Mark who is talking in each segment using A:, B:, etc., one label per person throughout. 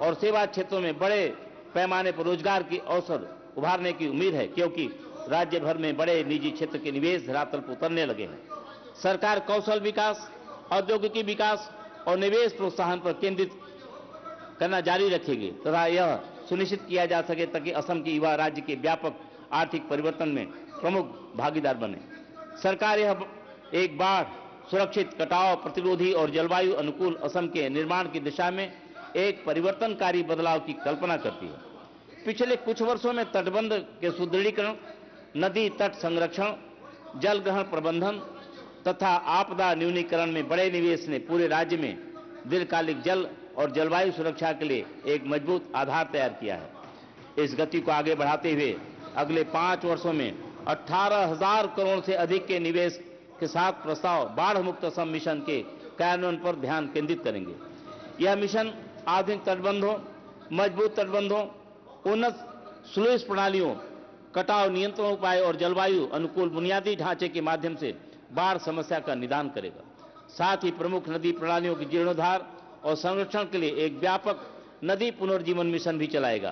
A: और सेवा क्षेत्रों में बड़े पैमाने पर रोजगार की अवसर उभारने की उम्मीद है, क्योंकि राज्य भर में बड़े निजी क्षेत्र के निवेश धरातल पर उतरने लगे हैं। सरकार कौशल विकास, औद्योगिकी विकास और निवेश प्रोत्साहन पर केंद्रित करना जारी रखेगी तथा यह सुनिश्चित किया जा सके ताकि असम की युवा राज्य के व्यापक आर्थिक परिवर्तन में प्रमुख भागीदार बने। सरकार यह एक बाढ़ सुरक्षित, कटाव प्रतिरोधी और जलवायु अनुकूल असम के निर्माण की दिशा में एक परिवर्तनकारी बदलाव की कल्पना करती है। पिछले कुछ वर्षों में तटबंध के सुदृढ़ीकरण, नदी तट संरक्षण, जल ग्रहण प्रबंधन तथा आपदा न्यूनीकरण में बड़े निवेश ने पूरे राज्य में दीर्घकालिक जल और जलवायु सुरक्षा के लिए एक मजबूत आधार तैयार किया है। इस गति को आगे बढ़ाते हुए अगले 5 वर्षों में 18,000 करोड़ से अधिक के निवेश के साथ प्रस्ताव बाढ़ मुक्त असम मिशन के कार्यान्वयन पर ध्यान केंद्रित करेंगे। यह मिशन आधुनिक तटबंधों, मजबूत तटबंधों, उन्नत स्लूइस प्रणालियों, कटाव नियंत्रण उपाय और जलवायु अनुकूल बुनियादी ढांचे के माध्यम से बाढ़ समस्या का निदान करेगा। साथ ही प्रमुख नदी प्रणालियों की जीर्णोद्धार और संरक्षण के लिए एक व्यापक नदी पुनर्जीवन मिशन भी चलाएगा।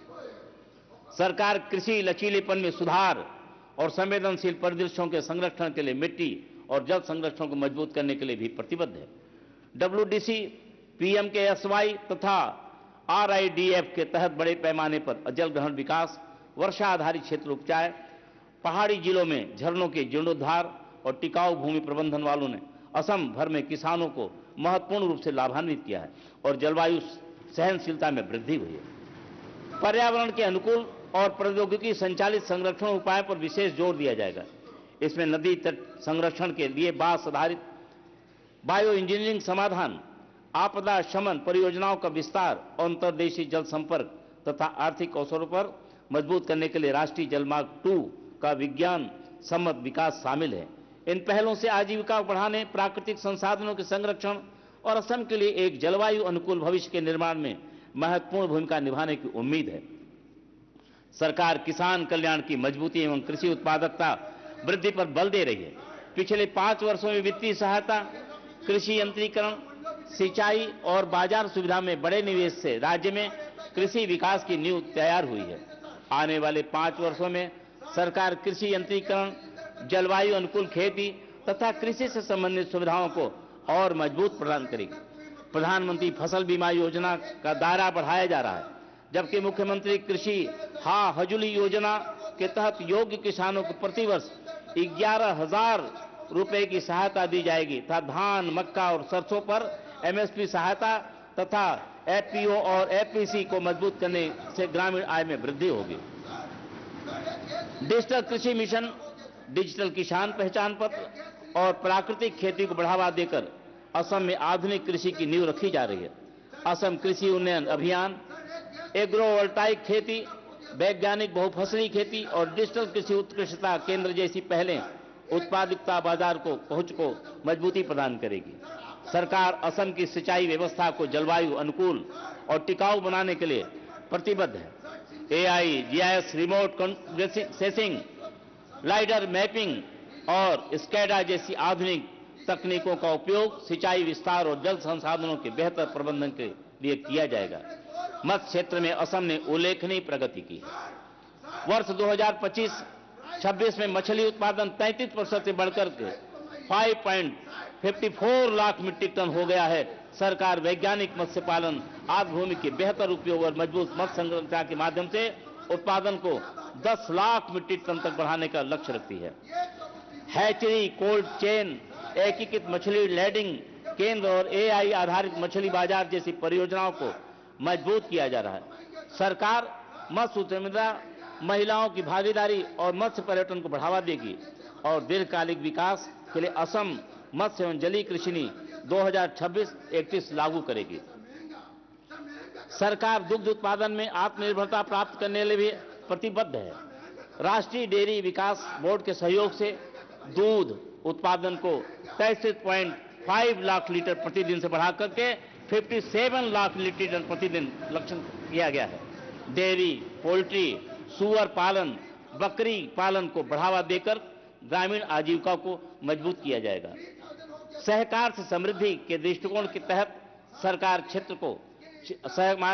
A: सरकार कृषि लचीलेपन में सुधार और संवेदनशील परिदृश्यों के संरक्षण के लिए मिट्टी और जल संरक्षण को मजबूत करने के लिए भी प्रतिबद्ध है। WDC, PMKSY तथा RIDF के तहत बड़े पैमाने पर जल ग्रहण विकास, वर्षा आधारित क्षेत्र उपचार, पहाड़ी जिलों में झरनों के जीर्णोद्धार और टिकाऊ भूमि प्रबंधन वालों ने असम भर में किसानों को महत्वपूर्ण रूप से लाभान्वित किया है और जलवायु सहनशीलता में वृद्धि हुई है। पर्यावरण के अनुकूल और प्रौद्योगिकी संचालित संरक्षण उपाय पर विशेष जोर दिया जाएगा। इसमें नदी तट संरक्षण के लिए बांस आधारित बायो इंजीनियरिंग समाधान, आपदा शमन परियोजनाओं का विस्तार और अंतर्देशीय जल संपर्क तथा आर्थिक अवसरों पर मजबूत करने के लिए राष्ट्रीय जलमार्ग 2 का विज्ञान सम्मत विकास शामिल है। इन पहलों से आजीविका बढ़ाने, प्राकृतिक संसाधनों के संरक्षण और असम के लिए एक जलवायु अनुकूल भविष्य के निर्माण में महत्वपूर्ण भूमिका निभाने की उम्मीद है। सरकार किसान कल्याण की मजबूती एवं कृषि उत्पादकता वृद्धि पर बल दे रही है। पिछले 5 वर्षों में वित्तीय सहायता, कृषि यंत्रीकरण, सिंचाई और बाजार सुविधा में बड़े निवेश से राज्य में कृषि विकास की नींव तैयार हुई है। आने वाले 5 वर्षों में सरकार कृषि यंत्रीकरण, जलवायु अनुकूल खेती तथा कृषि से संबंधित सुविधाओं को और मजबूत प्रदान करेगी। प्रधानमंत्री फसल बीमा योजना का दायरा बढ़ाया जा रहा है, जबकि मुख्यमंत्री कृषि हजूली योजना के तहत योग्य किसानों को प्रतिवर्ष 11,000 रुपए की सहायता दी जाएगी तथा धान, मक्का और सरसों पर MSP सहायता तथा FPO और FPC को मजबूत करने से ग्रामीण आय में वृद्धि होगी। डिजिटल कृषि मिशन, डिजिटल किसान पहचान पत्र और प्राकृतिक खेती को बढ़ावा देकर असम में आधुनिक कृषि की नींव रखी जा रही है। असम कृषि उन्नयन अभियान, एग्रोवोल्टाइक खेती, वैज्ञानिक बहुफसली खेती और डिजिटल कृषि उत्कृष्टता केंद्र जैसी पहलें उत्पादकता बाजार को पहुंच को मजबूती प्रदान करेगी। सरकार असम की सिंचाई व्यवस्था को जलवायु अनुकूल और टिकाऊ बनाने के लिए प्रतिबद्ध है। AI, GIS, remote sensing, lidar mapping और स्कैडा जैसी आधुनिक तकनीकों का उपयोग सिंचाई विस्तार और जल संसाधनों के बेहतर प्रबंधन के लिए किया जाएगा। मत्स्य क्षेत्र में असम ने उल्लेखनीय प्रगति की है। वर्ष 2025-26 में मछली उत्पादन 33% से बढ़कर 5.54 लाख मीट्रिक टन हो गया है। सरकार वैज्ञानिक मत्स्य पालन, आर्द्र भूमि के बेहतर उपयोग और मजबूत मत्स्य संरचना के माध्यम से उत्पादन को 10 लाख मीट्रिक टन तक बढ़ाने का लक्ष्य रखती है। हैचरी, कोल्ड चेन, एकीकृत मछली लैंडिंग केंद्र और AI आधारित मछली बाजार जैसी परियोजनाओं को मजबूत किया जा रहा है। सरकार मत्स्य उद्यमिता, महिलाओं की भागीदारी और मत्स्य पर्यटन को बढ़ावा देगी और दीर्घकालिक विकास के लिए असम मत्स्य एवं जलीय कृषि नीति 2026-31 लागू करेगी। सरकार दुग्ध उत्पादन में आत्मनिर्भरता प्राप्त करने के लिए भी प्रतिबद्ध है। राष्ट्रीय डेयरी विकास बोर्ड के सहयोग से दूध उत्पादन को 33.5 लाख लीटर प्रतिदिन से बढ़ा करके 57 लाख लीटर प्रतिदिन लक्ष्य किया गया है। डेयरी, पोल्ट्री, सुअर पालन, बकरी पालन को बढ़ावा देकर ग्रामीण आजीविका को मजबूत किया जाएगा। सहकार से समृद्धि के दृष्टिकोण के तहत सरकार क्षेत्र को